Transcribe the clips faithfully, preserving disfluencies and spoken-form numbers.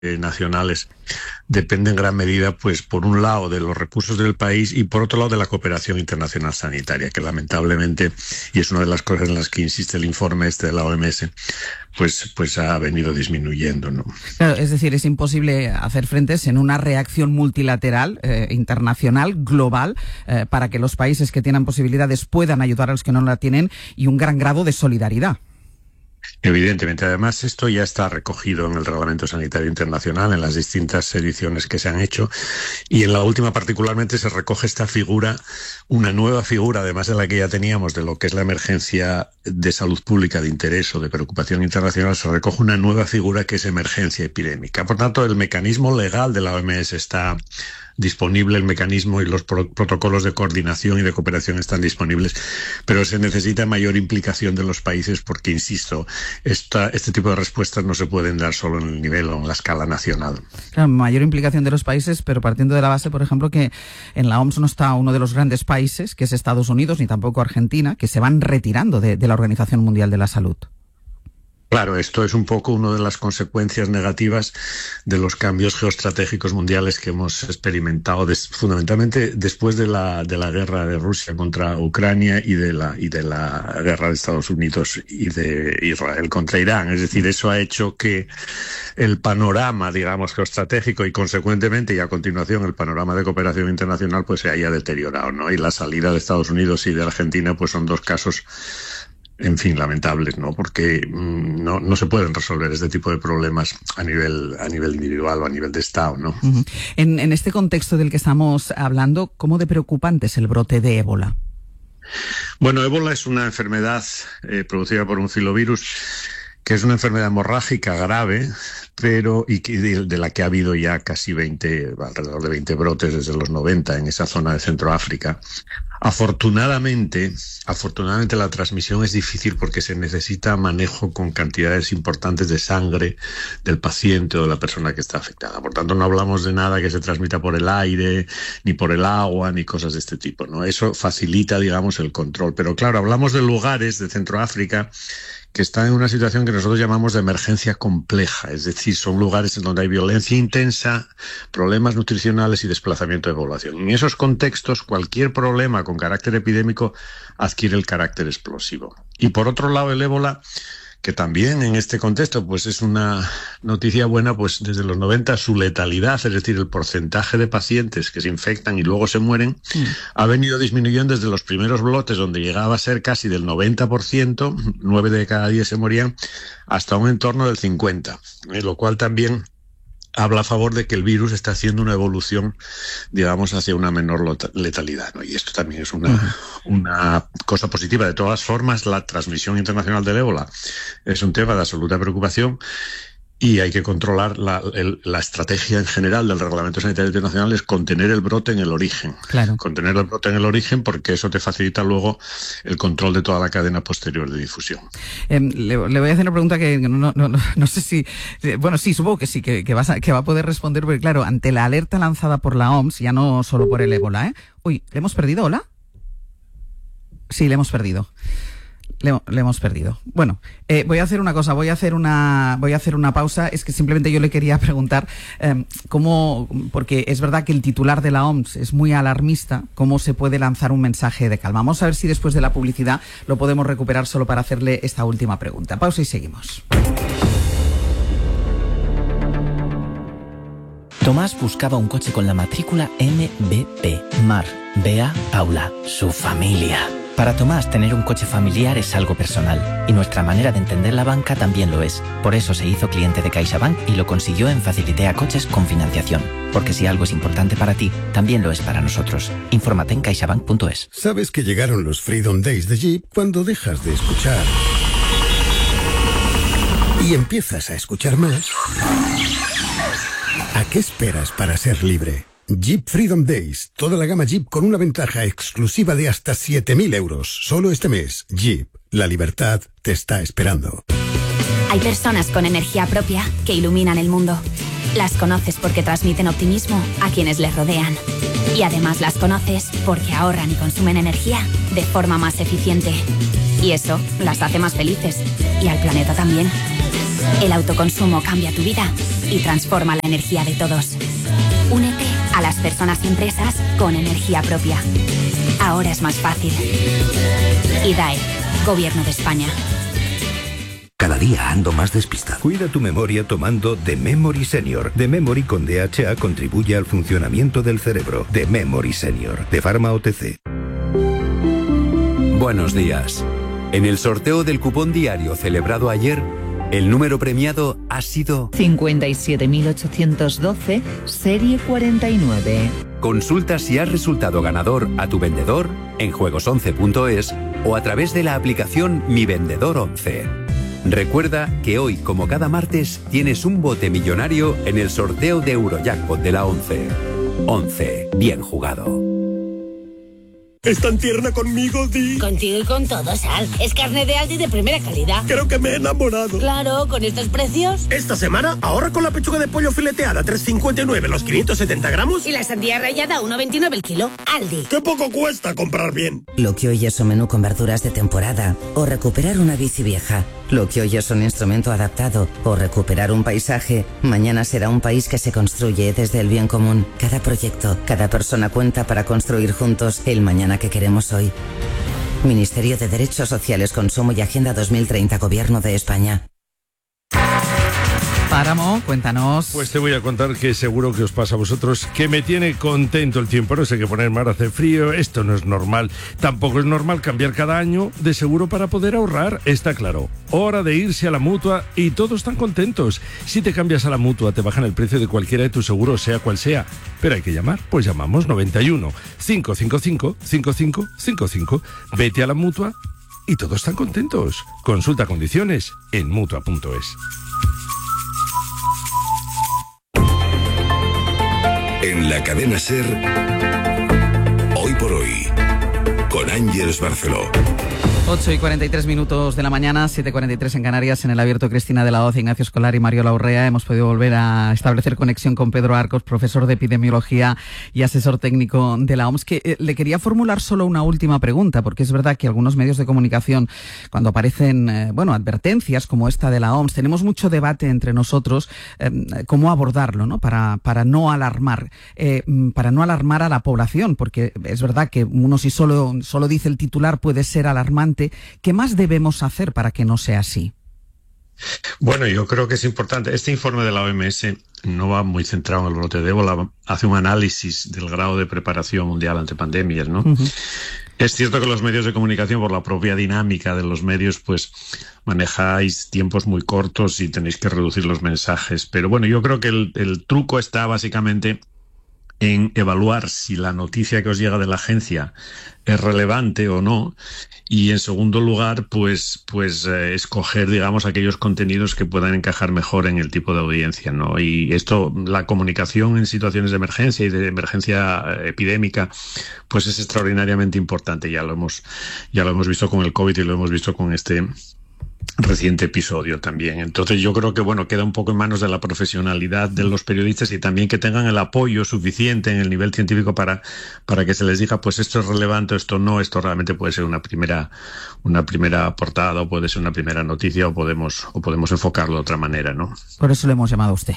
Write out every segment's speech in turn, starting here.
eh, nacionales depende en gran medida, pues, por un lado de los recursos del país y por otro lado de la cooperación internacional sanitaria, que lamentablemente, y es una de las cosas en las que insiste el informe este de la O M S, pues, pues ha venido disminuyendo, ¿no? Claro, es decir, es imposible hacer frentes en una reacción multilateral, eh, internacional, global, eh, para que los países que tienen posibilidades puedan ayudar a los que no la tienen, y un gran grado de solidaridad. Evidentemente, además esto ya está recogido en el Reglamento Sanitario Internacional, en las distintas ediciones que se han hecho, y en la última particularmente se recoge esta figura, una nueva figura, además de la que ya teníamos, de lo que es la emergencia de salud pública de interés o de preocupación internacional, se recoge una nueva figura que es emergencia epidémica. Por tanto, el mecanismo legal de la O M S está disponible, el mecanismo y los pro protocolos de coordinación y de cooperación están disponibles, pero se necesita mayor implicación de los países porque, insisto, esta, este tipo de respuestas no se pueden dar solo en el nivel o en la escala nacional. Claro, mayor implicación de los países, pero partiendo de la base, por ejemplo, que en la O M S no está uno de los grandes países, que es Estados Unidos, ni tampoco Argentina, que se van retirando de, de la Organización Mundial de la Salud. Claro, esto es un poco una de las consecuencias negativas de los cambios geoestratégicos mundiales que hemos experimentado des, fundamentalmente después de la de la guerra de Rusia contra Ucrania y de la y de la guerra de Estados Unidos y de Israel contra Irán. Es decir, eso ha hecho que el panorama, digamos, geoestratégico y consecuentemente y a continuación el panorama de cooperación internacional pues se haya deteriorado, ¿no? Y la salida de Estados Unidos y de Argentina pues son dos casos, en fin, lamentables, ¿no? Porque mmm, no, no se pueden resolver este tipo de problemas a nivel, a nivel individual o a nivel de Estado, ¿no? Uh-huh. en, en este contexto del que estamos hablando, ¿cómo de preocupante es el brote de ébola? Bueno, ébola es una enfermedad eh, producida por un filovirus que es una enfermedad hemorrágica grave, pero y que, de, de la que ha habido ya casi veinte, alrededor de veinte brotes desde los noventa en esa zona de Centroáfrica. Afortunadamente, afortunadamente la transmisión es difícil porque se necesita manejo con cantidades importantes de sangre del paciente o de la persona que está afectada. Por tanto, no hablamos de nada que se transmita por el aire, ni por el agua, ni cosas de este tipo, ¿no? Eso facilita, digamos, el control. Pero claro, hablamos de lugares de Centroáfrica que están en una situación que nosotros llamamos de emergencia compleja, es decir, son lugares en donde hay violencia intensa, problemas nutricionales y desplazamiento de población. En esos contextos, cualquier problema con carácter epidémico adquiere el carácter explosivo. Y por otro lado, el ébola, que también en este contexto pues es una noticia buena, pues desde los noventa su letalidad, es decir, el porcentaje de pacientes que se infectan y luego se mueren, sí, ha venido disminuyendo desde los primeros brotes, donde llegaba a ser casi del noventa por ciento, nueve de cada diez se morían, hasta un entorno del cincuenta por ciento, eh, lo cual también habla a favor de que el virus está haciendo una evolución, digamos, hacia una menor letalidad, ¿no? Y esto también es una, uh-huh. una cosa positiva. De todas formas, la transmisión internacional del ébola es un tema de absoluta preocupación y hay que controlar la, el, la estrategia en general del Reglamento Sanitario Internacional es contener el brote en el origen. Claro. Contener el brote en el origen porque eso te facilita luego el control de toda la cadena posterior de difusión. Eh, le, le voy a hacer una pregunta que no, no, no, no sé si... Bueno, sí, supongo que sí, que, que, vas a, que va a poder responder, porque claro, ante la alerta lanzada por la O M S, ya no solo por el ébola, ¿eh? Uy, ¿le hemos perdido? ¿Hola? Sí, le hemos perdido. Le, le hemos perdido. Bueno, eh, voy a hacer una cosa, voy a hacer una, voy a hacer una pausa. Es que simplemente yo le quería preguntar eh, cómo, porque es verdad que el titular de la O M S es muy alarmista, cómo se puede lanzar un mensaje de calma. Vamos a ver si después de la publicidad lo podemos recuperar solo para hacerle esta última pregunta. Pausa y seguimos. Tomás buscaba un coche con la matrícula M B P. Mar, Bea, Paula, su familia. Para Tomás, tener un coche familiar es algo personal, y nuestra manera de entender la banca también lo es. Por eso se hizo cliente de CaixaBank y lo consiguió en Facilitea Coches con financiación. Porque si algo es importante para ti, también lo es para nosotros. Infórmate en caixabank punto es. ¿Sabes que llegaron los Freedom Days de Jeep cuando dejas de escuchar y empiezas a escuchar más? ¿A qué esperas para ser libre? Jeep Freedom Days. Toda la gama Jeep con una ventaja exclusiva de hasta siete mil euros. Solo este mes. Jeep. La libertad te está esperando. Hay personas con energía propia que iluminan el mundo. Las conoces porque transmiten optimismo a quienes les rodean. Y además las conoces porque ahorran y consumen energía de forma más eficiente. Y eso las hace más felices. Y al planeta también. El autoconsumo cambia tu vida. y transforma la energía de todos. Únete a las personas y empresas con energía propia. Ahora es más fácil. I D A E, Gobierno de España. Cada día ando más despistado. Cuida tu memoria tomando The Memory Senior. The Memory con D H A contribuye al funcionamiento del cerebro. The Memory Senior, de Pharma O T C. Buenos días. En el sorteo del cupón diario celebrado ayer, el número premiado ha sido cincuenta y siete mil ochocientos doce, serie cuarenta y nueve. Consulta si has resultado ganador a tu vendedor en juegos once punto es o a través de la aplicación Mi Vendedor once. Recuerda que hoy, como cada martes, tienes un bote millonario en el sorteo de Eurojackpot de la once. once. Bien jugado. ¿Es tan tierna conmigo, Di? Contigo y con todo, Sal. Es carne de Aldi de primera calidad. Creo que me he enamorado. Claro, con estos precios. Esta semana ahorra con la pechuga de pollo fileteada tres cincuenta y nueve los quinientos setenta gramos. Y la sandía rallada uno veintinueve el kilo. Aldi. ¡Qué poco cuesta comprar bien! Lo que hoy es un menú con verduras de temporada o recuperar una bici vieja. Lo que hoy es un instrumento adaptado o recuperar un paisaje, mañana será un país que se construye desde el bien común. Cada proyecto, cada persona cuenta para construir juntos el mañana que queremos hoy. Ministerio de Derechos Sociales, Consumo y Agenda dos mil treinta, Gobierno de España. Páramo, cuéntanos. Pues te voy a contar que seguro que os pasa a vosotros, que me tiene contento el tiempo. No sé qué poner, mar, hace frío, esto no es normal. Tampoco es normal cambiar cada año de seguro para poder ahorrar, está claro. Hora de irse a la Mutua y todos están contentos. Si te cambias a la Mutua te bajan el precio de cualquiera de tus seguros, sea cual sea. Pero hay que llamar, pues llamamos noventa y uno, cinco cinco cinco, cinco cinco cinco cinco. Vete a la Mutua y todos están contentos. Consulta condiciones en mutua punto es. En la cadena SER, Hoy por Hoy, con Ángeles Barceló. ocho y cuarenta y tres minutos de la mañana, siete y cuarenta y tres en Canarias. En el abierto, Cristina de la Hoz, Ignacio Escolar y Mario Laurrea. Hemos podido volver a establecer conexión con Pedro Arcos, profesor de epidemiología y asesor técnico de la O M S, que eh, le quería formular solo una última pregunta, porque es verdad que algunos medios de comunicación, cuando aparecen, eh, bueno, advertencias como esta de la O M S, tenemos mucho debate entre nosotros eh, cómo abordarlo, ¿no? Para, para no alarmar, eh, para no alarmar a la población, porque es verdad que uno, si solo, solo dice el titular, puede ser alarmante. ¿Qué más debemos hacer para que no sea así? Bueno, yo creo que es importante. Este informe de la O M S no va muy centrado en el brote de ébola, hace un análisis del grado de preparación mundial ante pandemias, ¿no? Uh-huh. Es cierto que los medios de comunicación, por la propia dinámica de los medios, pues manejáis tiempos muy cortos y tenéis que reducir los mensajes. Pero bueno, yo creo que el, el truco está básicamente en evaluar si la noticia que os llega de la agencia es relevante o no, y en segundo lugar, pues, pues eh, escoger, digamos, aquellos contenidos que puedan encajar mejor en el tipo de audiencia, ¿no? Y esto, la comunicación en situaciones de emergencia y de emergencia epidémica, pues es extraordinariamente importante. Ya lo hemos, ya lo hemos visto con el COVID y lo hemos visto con este reciente episodio también. Entonces yo creo que bueno, queda un poco en manos de la profesionalidad de los periodistas y también que tengan el apoyo suficiente en el nivel científico para, para que se les diga pues esto es relevante, esto no, esto realmente puede ser una primera, una primera portada o puede ser una primera noticia o podemos, o podemos enfocarlo de otra manera, ¿no? Por eso le hemos llamado a usted.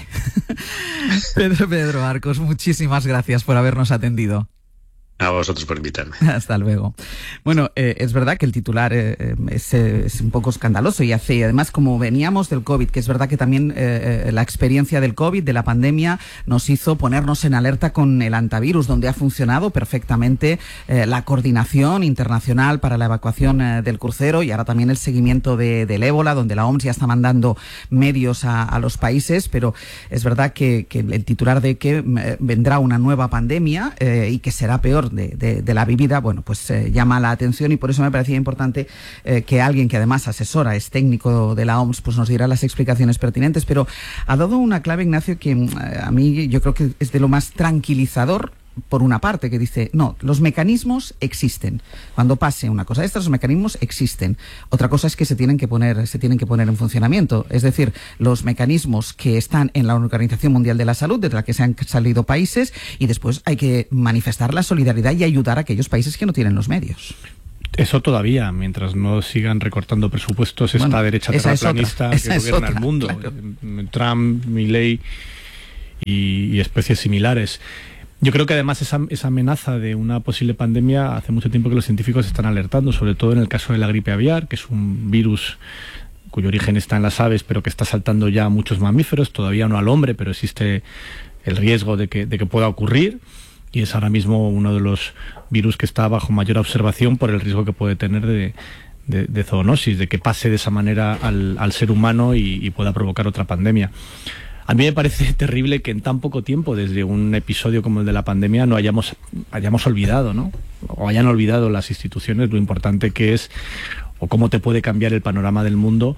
Pedro, Pedro Arcos, muchísimas gracias por habernos atendido. A vosotros por invitarme. Hasta luego. Bueno, eh, es verdad que el titular eh, es, es un poco escandaloso y hace, además, como veníamos del COVID, que es verdad que también eh, la experiencia del COVID, de la pandemia, nos hizo ponernos en alerta con el antivirus, donde ha funcionado perfectamente eh, la coordinación internacional para la evacuación eh, del crucero y ahora también el seguimiento de, del ébola, donde la O M S ya está mandando medios a, a los países, pero es verdad que, que el titular de que eh, vendrá una nueva pandemia eh, y que será peor De, de, de la vivida, bueno, pues eh, llama la atención y por eso me parecía importante eh, que alguien que además asesora, es técnico de la O M S, pues nos diera las explicaciones pertinentes, pero ha dado una clave, Ignacio, que eh, a mí yo creo que es de lo más tranquilizador, por una parte, que dice, no, los mecanismos existen. Cuando pase una cosa de estas, los mecanismos existen. Otra cosa es que se tienen que poner, se tienen que poner en funcionamiento. Es decir, los mecanismos que están en la Organización Mundial de la Salud, de la que se han salido países, y después hay que manifestar la solidaridad y ayudar a aquellos países que no tienen los medios. Eso todavía, mientras no sigan recortando presupuestos, esta bueno, derecha terraplanista que gobierna el mundo. Claro. Trump, Milei y, y especies similares. Yo creo que además esa, esa amenaza de una posible pandemia hace mucho tiempo que los científicos están alertando, sobre todo en el caso de la gripe aviar, que es un virus cuyo origen está en las aves, pero que está saltando ya a muchos mamíferos, todavía no al hombre, pero existe el riesgo de que, de que pueda ocurrir, y es ahora mismo uno de los virus que está bajo mayor observación por el riesgo que puede tener de, de, de zoonosis, de que pase de esa manera al, al ser humano y, y pueda provocar otra pandemia. A mí me parece terrible que en tan poco tiempo, desde un episodio como el de la pandemia, no hayamos, hayamos olvidado, ¿no? O hayan olvidado las instituciones lo importante que es, o cómo te puede cambiar el panorama del mundo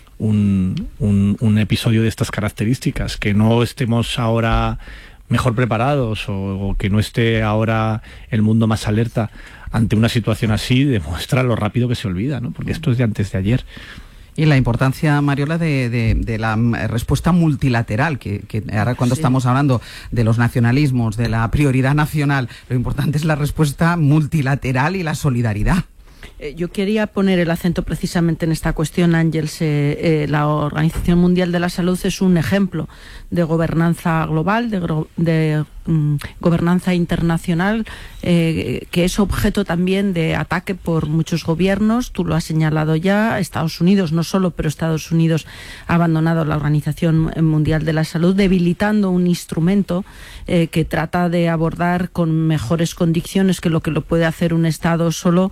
un, un, un episodio de estas características. Que no estemos ahora mejor preparados o, o que no esté ahora el mundo más alerta ante una situación así demuestra lo rápido que se olvida, ¿no? Porque esto es de antes de ayer. Y la importancia, Mariola, de, de, de la respuesta multilateral, que, que ahora cuando sí. estamos hablando de los nacionalismos, de la prioridad nacional, lo importante es la respuesta multilateral y la solidaridad. Yo quería poner el acento precisamente en esta cuestión, Ángels. Eh, eh, la Organización Mundial de la Salud es un ejemplo de gobernanza global, de, de um, gobernanza internacional, eh, que es objeto también de ataque por muchos gobiernos. Tú lo has señalado ya. Estados Unidos, no solo, pero Estados Unidos ha abandonado la Organización Mundial de la Salud, debilitando un instrumento eh, que trata de abordar con mejores condiciones que lo que lo puede hacer un Estado solo,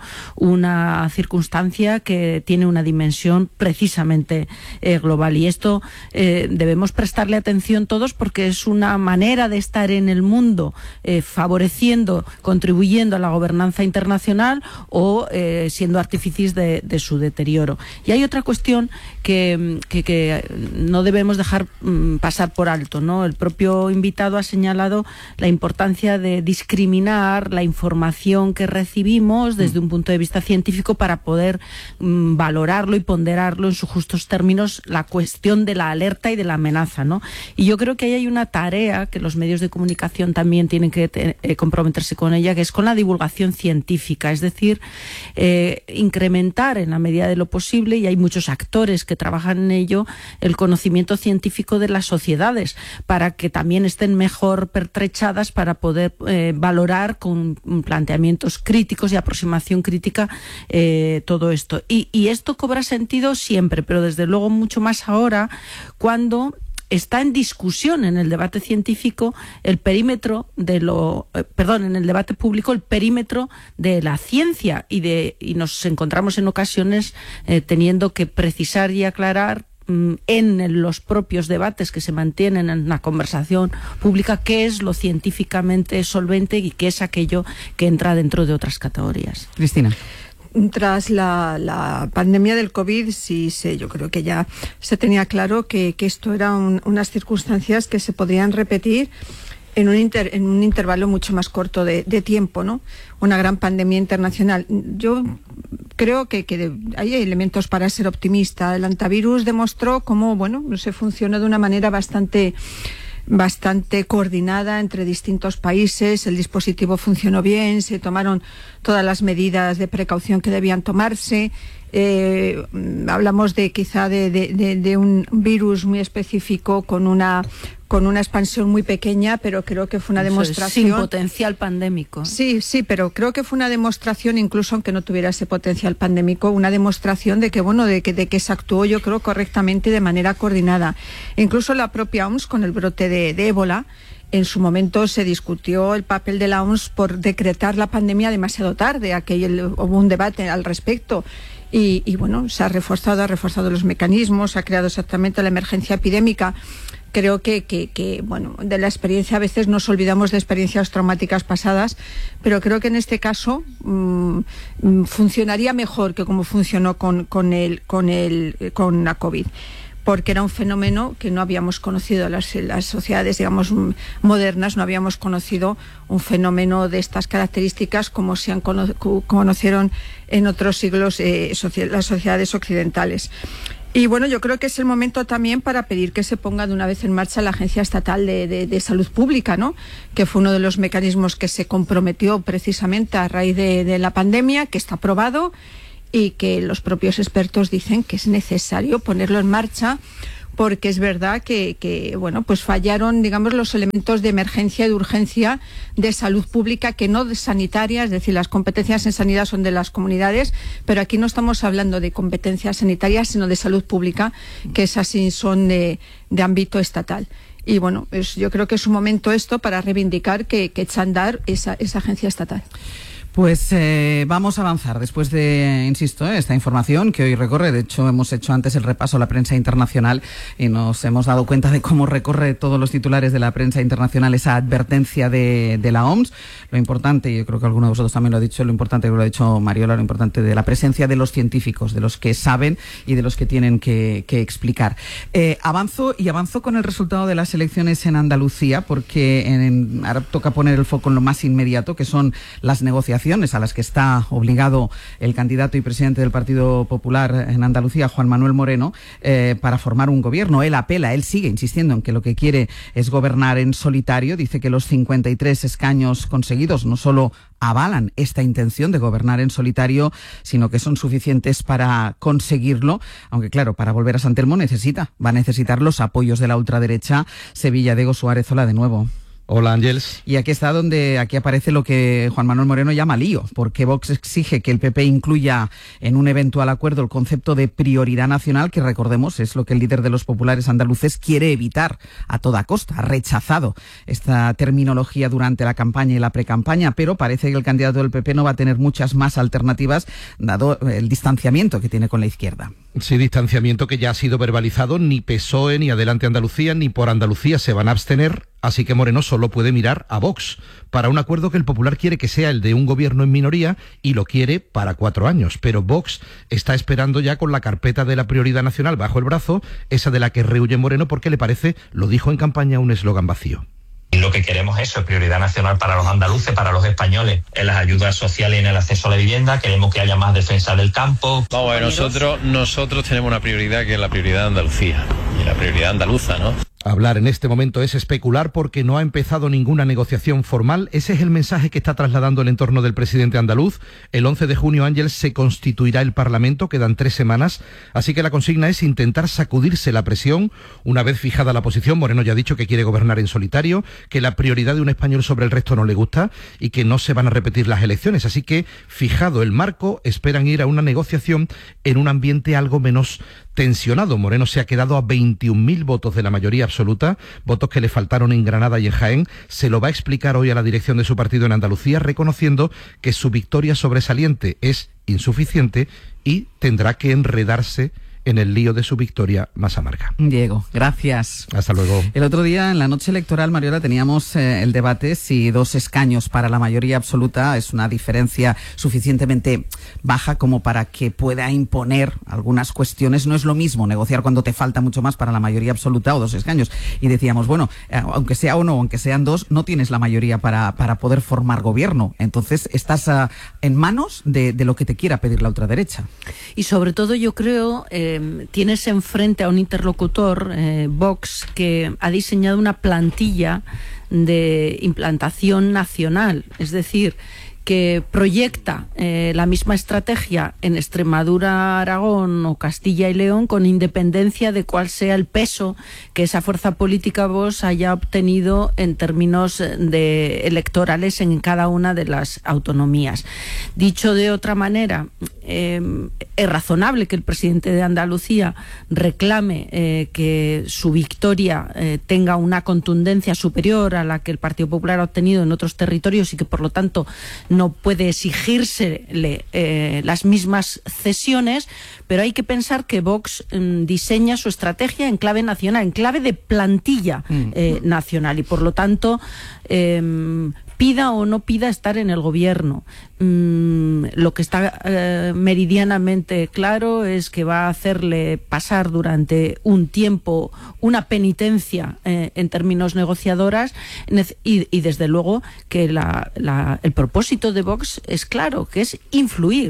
una circunstancia que tiene una dimensión precisamente eh, global. Y esto eh, debemos prestarle atención todos, porque es una manera de estar en el mundo eh, favoreciendo, contribuyendo a la gobernanza internacional o eh, siendo artífices de, de su deterioro. Y hay otra cuestión que, que, que no debemos dejar mm, pasar por alto, ¿no? El propio invitado ha señalado la importancia de discriminar la información que recibimos desde un punto de vista científico para poder mm, valorarlo y ponderarlo en sus justos términos, la cuestión de la alerta y de la amenaza, ¿no? Y yo creo que ahí hay una tarea que los medios de comunicación también tienen que eh, comprometerse con ella, que es con la divulgación científica, es decir, eh, incrementar en la medida de lo posible, y hay muchos actores que trabajan en ello, el conocimiento científico de las sociedades, para que también estén mejor pertrechadas para poder eh, valorar con planteamientos críticos y aproximación crítica eh, todo esto. Y, y esto cobra sentido siempre, pero desde luego mucho más ahora, cuando está en discusión en el debate científico el perímetro de lo, eh, perdón, en el debate público el perímetro de la ciencia, y de y nos encontramos en ocasiones eh, teniendo que precisar y aclarar mm, en los propios debates que se mantienen en la conversación pública qué es lo científicamente solvente y qué es aquello que entra dentro de otras categorías. Cristina. Tras la, la pandemia del COVID, sí, sí, yo creo que ya se tenía claro que, que esto eran unas circunstancias que se podrían repetir en un, inter, en un intervalo mucho más corto de, de tiempo, ¿no? Una gran pandemia internacional. Yo creo que, que hay elementos para ser optimista. El antivirus demostró cómo, bueno, se funcionó de una manera bastante... bastante coordinada entre distintos países. El dispositivo funcionó bien, se tomaron todas las medidas de precaución que debían tomarse. Eh, hablamos de quizá de, de, de, de un virus muy específico con una con una expansión muy pequeña, pero creo que fue una demostración... Sin potencial pandémico. Sí, sí, pero creo que fue una demostración, incluso aunque no tuviera ese potencial pandémico, una demostración de que, bueno, de que, de que se actuó, yo creo, correctamente y de manera coordinada. E incluso la propia O M S, con el brote de, de ébola, en su momento se discutió el papel de la O M S por decretar la pandemia demasiado tarde. Aquel, hubo un debate al respecto. Y, y bueno, se ha reforzado, ha reforzado los mecanismos, ha creado exactamente la emergencia epidémica. Creo que, que, que, bueno, de la experiencia a veces nos olvidamos de experiencias traumáticas pasadas, pero creo que en este caso mmm, funcionaría mejor que como funcionó con, con, el, con, el, con la COVID. Porque era un fenómeno que no habíamos conocido, las, las sociedades, digamos, modernas, no habíamos conocido un fenómeno de estas características como se han cono- conocieron en otros siglos eh, soci- las sociedades occidentales. Y bueno, yo creo que es el momento también para pedir que se ponga de una vez en marcha la Agencia Estatal de, de, de Salud Pública, ¿no? Que fue uno de los mecanismos que se comprometió precisamente a raíz de, de la pandemia, que está aprobado y que los propios expertos dicen que es necesario ponerlo en marcha, porque es verdad que, que bueno, pues fallaron, digamos, los elementos de emergencia y de urgencia de salud pública, que no de sanitaria, es decir, las competencias en sanidad son de las comunidades, pero aquí no estamos hablando de competencias sanitarias, sino de salud pública, que esas sí son de, de ámbito estatal. Y bueno, pues yo creo que es un momento esto para reivindicar que, que echa a andar esa, esa agencia estatal. Pues eh, vamos a avanzar después de, insisto, eh, esta información que hoy recorre. De hecho, hemos hecho antes el repaso a la prensa internacional y nos hemos dado cuenta de cómo recorre todos los titulares de la prensa internacional esa advertencia de, de la O M S. Lo importante, y yo creo que alguno de vosotros también lo ha dicho, lo importante, que lo ha dicho Mariola, lo importante de la presencia de los científicos, de los que saben y de los que tienen que, que explicar. Eh, avanzo y avanzo con el resultado de las elecciones en Andalucía, porque en, en, ahora toca poner el foco en lo más inmediato, que son las negociaciones a las que está obligado el candidato y presidente del Partido Popular en Andalucía, Juan Manuel Moreno, eh, para formar un gobierno. Él apela, él sigue insistiendo en que lo que quiere es gobernar en solitario. Dice que los cincuenta y tres escaños conseguidos no solo avalan esta intención de gobernar en solitario, sino que son suficientes para conseguirlo, aunque claro, para volver a San Telmo necesita, va a necesitar los apoyos de la ultraderecha. Sevilla, Diego Suárez, hola de nuevo. Hola, Ángeles. Y aquí está donde aquí aparece lo que Juan Manuel Moreno llama lío, porque Vox exige que el P P incluya en un eventual acuerdo el concepto de prioridad nacional, que recordemos es lo que el líder de los populares andaluces quiere evitar a toda costa. Ha rechazado esta terminología durante la campaña y la precampaña, pero parece que el candidato del P P no va a tener muchas más alternativas, dado el distanciamiento que tiene con la izquierda. Sí, distanciamiento que ya ha sido verbalizado. Ni P S O E, ni Adelante Andalucía, ni Por Andalucía se van a abstener. Así que Moreno solo puede mirar a Vox para un acuerdo que el Popular quiere que sea el de un gobierno en minoría y lo quiere para cuatro años. Pero Vox está esperando ya con la carpeta de la prioridad nacional bajo el brazo, esa de la que rehuye Moreno porque le parece, lo dijo en campaña, un eslogan vacío. Lo que queremos es eso, prioridad nacional para los andaluces, para los españoles, en las ayudas sociales y en el acceso a la vivienda. Queremos que haya más defensa del campo. Vamos a ver, nosotros, nosotros tenemos una prioridad que es la prioridad de Andalucía y la prioridad andaluza, ¿no? Hablar en este momento es especular porque no ha empezado ninguna negociación formal. Ese es el mensaje que está trasladando el entorno del presidente andaluz. El once de junio, Ángel, se constituirá el Parlamento, quedan tres semanas, así que la consigna es intentar sacudirse la presión. Una vez fijada la posición, Moreno ya ha dicho que quiere gobernar en solitario, que la prioridad de un español sobre el resto no le gusta y que no se van a repetir las elecciones. Así que, fijado el marco, esperan ir a una negociación en un ambiente algo menos tensionado. Moreno se ha quedado a veintiún mil votos de la mayoría absoluta, votos que le faltaron en Granada y en Jaén. Se lo va a explicar hoy a la dirección de su partido en Andalucía, reconociendo que su victoria sobresaliente es insuficiente y tendrá que enredarse en el lío de su victoria más amarga. Diego, gracias. Hasta luego. El otro día, en la noche electoral, Mariola, teníamos eh, el debate si dos escaños para la mayoría absoluta es una diferencia suficientemente baja como para que pueda imponer algunas cuestiones. No es lo mismo negociar cuando te falta mucho más para la mayoría absoluta o dos escaños. Y decíamos, bueno, eh, aunque sea uno o aunque sean dos, no tienes la mayoría para, para poder formar gobierno. Entonces, estás uh, en manos de, de lo que te quiera pedir la ultraderecha. Y sobre todo, yo creo... Eh, tienes enfrente a un interlocutor, eh, Vox, que ha diseñado una plantilla de implantación nacional, es decir, que proyecta eh, la misma estrategia en Extremadura, Aragón o Castilla y León, con independencia de cuál sea el peso que esa fuerza política Vox haya obtenido en términos de electorales en cada una de las autonomías. Dicho de otra manera, eh, es razonable que el presidente de Andalucía reclame eh, que su victoria eh, tenga una contundencia superior a la que el Partido Popular ha obtenido en otros territorios y que por lo tanto no puede exigírsele eh, las mismas cesiones, pero hay que pensar que Vox mm, diseña su estrategia en clave nacional, en clave de plantilla eh, nacional, y por lo tanto eh, pida o no pida estar en el gobierno. Mm, lo que está eh, meridianamente claro es que va a hacerle pasar durante un tiempo una penitencia eh, en términos negociadoras y, y desde luego que la, la, el propósito de Vox es claro, que es influir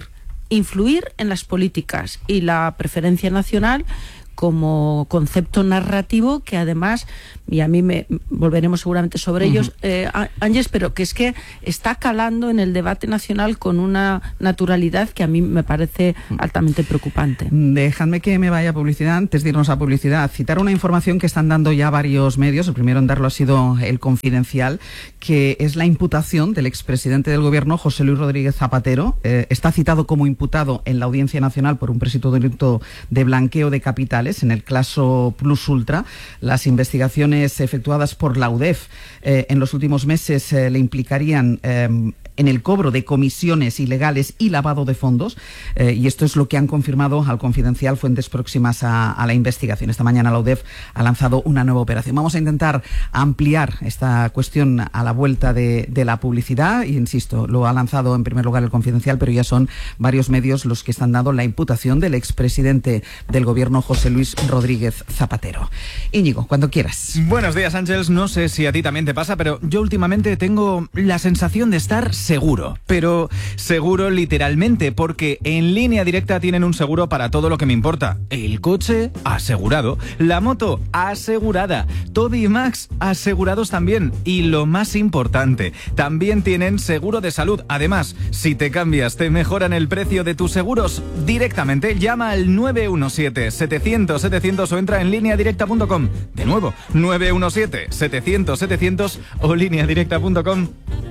influir en las políticas y la preferencia nacional como concepto narrativo que además, y a mí me volveremos seguramente sobre uh-huh. ellos, eh, Ángeles, pero que es que está calando en el debate nacional con una naturalidad que a mí me parece altamente preocupante. Dejadme que me vaya a publicidad, antes de irnos a publicidad, citar una información que están dando ya varios medios. El primero en darlo ha sido El Confidencial, que es la imputación del expresidente del gobierno, José Luis Rodríguez Zapatero. Eh, está citado como imputado en la Audiencia Nacional por un presunto delito de blanqueo de capitales en el caso Plus Ultra. Las investigaciones efectuadas por la U D E F eh, en los últimos meses eh, le implicarían eh, en el cobro de comisiones ilegales y lavado de fondos, eh, y esto es lo que han confirmado al Confidencial fuentes próximas a, a la investigación. Esta mañana la U D E F ha lanzado una nueva operación. Vamos a intentar ampliar esta cuestión a la vuelta de, de la publicidad, y insisto, lo ha lanzado en primer lugar el Confidencial, pero ya son varios medios los que están dando la imputación del expresidente del gobierno, José Luis Rodríguez Zapatero. Íñigo, cuando quieras. Buenos días, Ángeles. No sé si a ti también te pasa, pero yo últimamente tengo la sensación de estar seguro, pero seguro literalmente, porque en Línea Directa tienen un seguro para todo lo que me importa. El coche asegurado, la moto asegurada, Toby y Max asegurados también, y lo más importante, también tienen seguro de salud. Además, si te cambias, te mejoran el precio de tus seguros directamente. Llama al nueve uno siete, setecientos, setecientos o entra en línea directa punto com. De nuevo, nueve uno siete, setecientos, setecientos o línea directa punto com.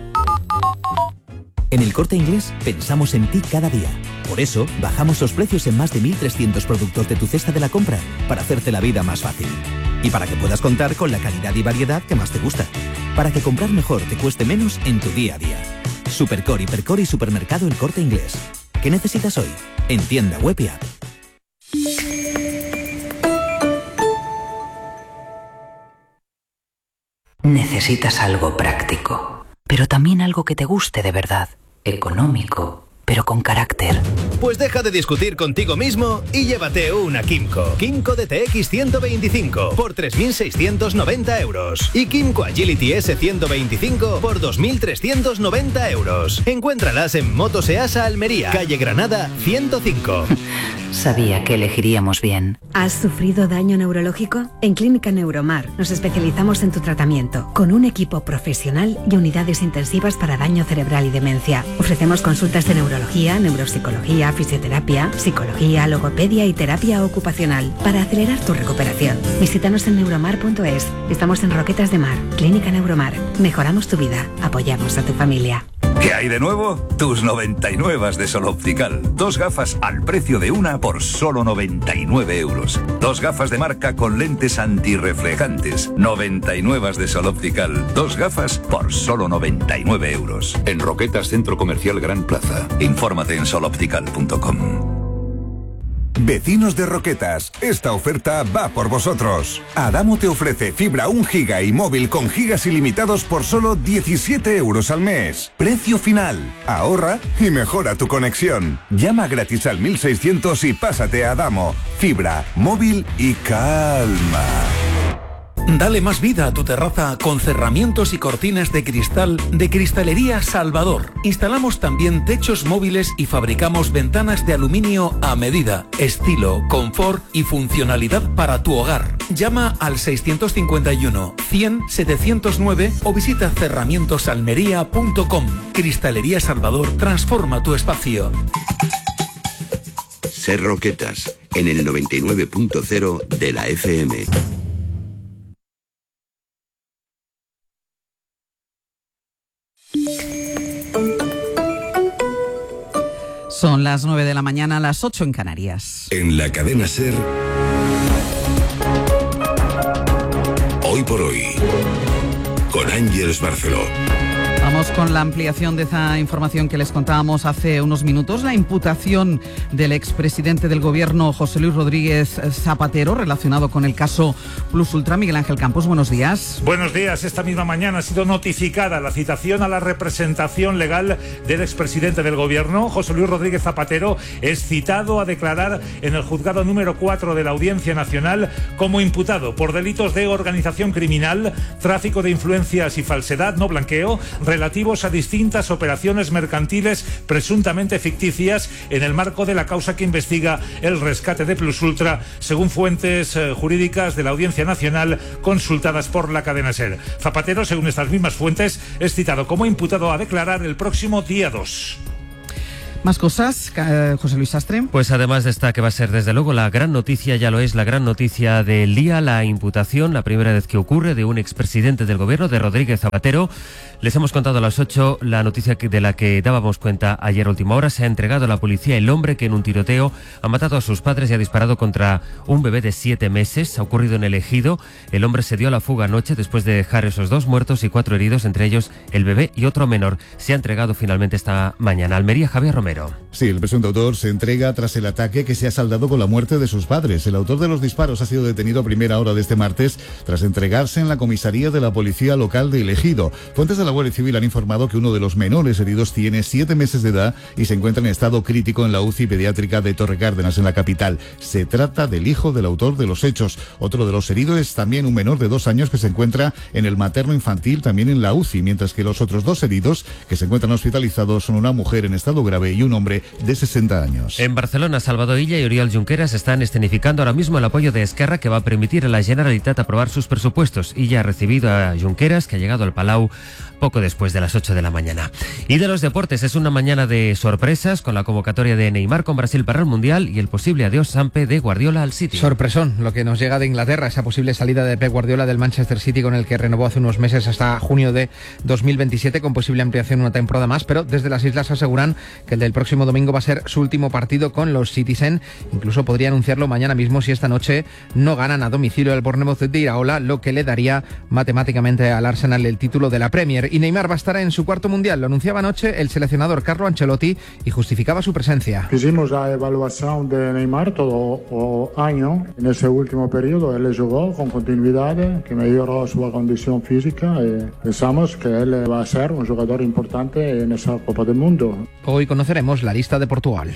En El Corte Inglés pensamos en ti cada día. Por eso, bajamos los precios en más de mil trescientos productos de tu cesta de la compra, para hacerte la vida más fácil. Y para que puedas contar con la calidad y variedad que más te gusta. Para que comprar mejor te cueste menos en tu día a día. Supercore, Hipercore y Supermercado El Corte Inglés. ¿Qué necesitas hoy? En tienda web y app. Necesitas algo práctico, pero también algo que te guste de verdad, económico, pero con carácter. Pues deja de discutir contigo mismo y llévate una Kymco. Kymco D T X ciento veinticinco por tres mil seiscientos noventa euros y Kymco Agility S ciento veinticinco por dos mil trescientos noventa euros. Encuéntralas en Motos Easa Almería, calle Granada ciento cinco. Sabía que elegiríamos bien. ¿Has sufrido daño neurológico? En Clínica Neuromar nos especializamos en tu tratamiento, con un equipo profesional y unidades intensivas para daño cerebral y demencia. Ofrecemos consultas de neurología, neuropsicología, fisioterapia, psicología, logopedia y terapia ocupacional para acelerar tu recuperación. Visítanos en neuromar punto es. Estamos en Roquetas de Mar. Clínica Neuromar. Mejoramos tu vida. Apoyamos a tu familia. ¿Qué hay de nuevo? Tus noventa y nueve de Sol Optical. Dos gafas al precio de una por solo noventa y nueve euros. Dos gafas de marca con lentes antirreflejantes. noventa y nueve de Sol Optical. Dos gafas por solo noventa y nueve euros. En Roquetas, Centro Comercial Gran Plaza. Infórmate en sol optical punto com. Vecinos de Roquetas, esta oferta va por vosotros. Adamo te ofrece fibra un giga y móvil con gigas ilimitados por solo diecisiete euros al mes. Precio final. Ahorra y mejora tu conexión. Llama gratis al mil seiscientos y pásate a Adamo. Fibra, móvil y calma. Dale más vida a tu terraza con cerramientos y cortinas de cristal de Cristalería Salvador. Instalamos también techos móviles y fabricamos ventanas de aluminio a medida, estilo, confort y funcionalidad para tu hogar. Llama al seiscientos cincuenta y uno, cien, setecientos nueve o visita cerramientos almería punto com. Cristalería Salvador transforma tu espacio. Ser Roquetas, en el noventa y nueve punto cero de la F M. Son las nueve de la mañana, las ocho en Canarias. En la cadena SER, Hoy por Hoy, con Ángeles Barceló. Vamos con la ampliación de esa información que les contábamos hace unos minutos, la imputación del expresidente del gobierno, José Luis Rodríguez Zapatero, relacionado con el caso Plus Ultra. Miguel Ángel Campos, buenos días. Buenos días. Esta misma mañana ha sido notificada la citación a la representación legal del expresidente del gobierno. José Luis Rodríguez Zapatero es citado a declarar en el juzgado número cuatro de la Audiencia Nacional como imputado por delitos de organización criminal, tráfico de influencias y falsedad, no blanqueo, relación relativos a distintas operaciones mercantiles presuntamente ficticias en el marco de la causa que investiga el rescate de Plus Ultra, según fuentes eh, jurídicas de la Audiencia Nacional consultadas por la cadena SER. Zapatero, según estas mismas fuentes, es citado como imputado a declarar el próximo día dos. Más cosas, José Luis Sastre. Pues además de esta que va a ser desde luego la gran noticia, ya lo es la gran noticia del día, la imputación, la primera vez que ocurre, de un expresidente del gobierno, de Rodríguez Zapatero. Les hemos contado a las ocho la noticia de la que dábamos cuenta ayer a última hora. Se ha entregado a la policía el hombre que en un tiroteo ha matado a sus padres y ha disparado contra un bebé de siete meses. Ha ocurrido en el Ejido. El hombre se dio a la fuga anoche después de dejar esos dos muertos y cuatro heridos, entre ellos el bebé y otro menor. Se ha entregado finalmente esta mañana. Almería, Javier Romero. Sí, el presunto autor se entrega tras el ataque que se ha saldado con la muerte de sus padres. El autor de los disparos ha sido detenido a primera hora de este martes tras entregarse en la comisaría de la policía local de El Ejido. Fuentes de la Guardia Civil han informado que uno de los menores heridos tiene siete meses de edad y se encuentra en estado crítico en la U C I pediátrica de Torre Cárdenas, en la capital. Se trata del hijo del autor de los hechos. Otro de los heridos es también un menor de dos años que se encuentra en el materno infantil, también en la U C I, mientras que los otros dos heridos que se encuentran hospitalizados son una mujer en estado grave y un hombre de sesenta años. En Barcelona, Salvador Illa y Oriol Junqueras están escenificando ahora mismo el apoyo de Esquerra, que va a permitir a la Generalitat aprobar sus presupuestos. Illa ha recibido a Junqueras, que ha llegado al Palau poco después de las ocho de la mañana. Y de los deportes, es una mañana de sorpresas con la convocatoria de Neymar con Brasil para el Mundial y el posible adiós Sampe de Guardiola al City. Sorpresón, lo que nos llega de Inglaterra, esa posible salida de Pep Guardiola del Manchester City, con el que renovó hace unos meses hasta junio de dos mil veintisiete, con posible ampliación una temporada más, pero desde las islas aseguran que el del próximo domingo va a ser su último partido con los Citizen. Incluso podría anunciarlo mañana mismo si esta noche no ganan a domicilio el Bournemouth de Iraola, lo que le daría matemáticamente al Arsenal el título de la Premier. Y Neymar va a estar en su cuarto mundial. Lo anunciaba anoche el seleccionador Carlo Ancelotti y justificaba su presencia. Hicimos la evaluación de Neymar todo el año. En ese último periodo él jugó con continuidad, que mejoró su condición física, y pensamos que él va a ser un jugador importante en esa Copa del Mundo. Hoy conoceremos la lista de Portugal.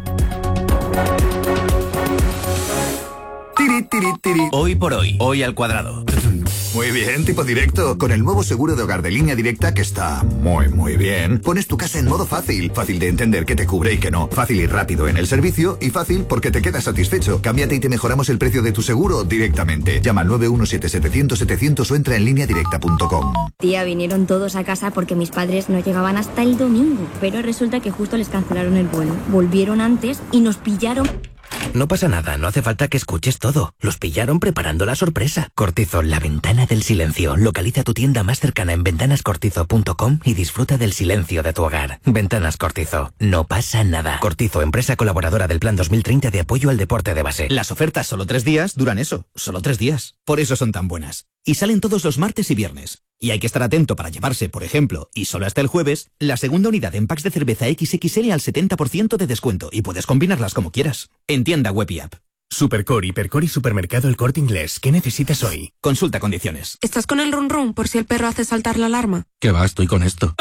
Tiri, tiri, tiri. Hoy por hoy, hoy al cuadrado. Muy bien, tipo directo. Con el nuevo seguro de hogar de Línea Directa, que está muy, muy bien, pones tu casa en modo fácil. Fácil de entender qué te cubre y qué no. Fácil y rápido en el servicio y fácil porque te quedas satisfecho. Cámbiate y te mejoramos el precio de tu seguro directamente. Llama al nueve uno siete setecientos setecientos o entra en línea directa punto com. Tía, vinieron todos a casa porque mis padres no llegaban hasta el domingo. Pero resulta que justo les cancelaron el vuelo. Volvieron antes y nos pillaron... No pasa nada, no hace falta que escuches todo. Los pillaron preparando la sorpresa. Cortizo, la ventana del silencio. Localiza tu tienda más cercana en ventanas cortizo punto com y disfruta del silencio de tu hogar. Ventanas Cortizo, no pasa nada. Cortizo, empresa colaboradora del Plan dos mil treinta de apoyo al deporte de base. Las ofertas solo tres días duran eso, solo tres días. Por eso son tan buenas. Y salen todos los martes y viernes. Y hay que estar atento para llevarse, por ejemplo, y solo hasta el jueves, la segunda unidad en packs de cerveza equis equis ele al setenta por ciento de descuento y puedes combinarlas como quieras. En tienda web y app. Supercore, Hipercore y Supermercado El Corte Inglés. ¿Qué necesitas hoy? Consulta condiciones. ¿Estás con el run run por si el perro hace saltar la alarma? ¿Qué va? Estoy con esto.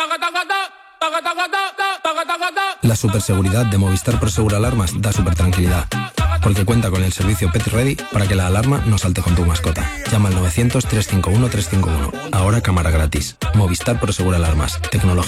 La superseguridad de Movistar Prosegur Alarmas da super tranquilidad, porque cuenta con el servicio Pet Ready para que la alarma no salte con tu mascota. Llama al novecientos, trescientos cincuenta y uno, trescientos cincuenta y uno. Ahora cámara gratis. Movistar Prosegur Alarmas. Tecnología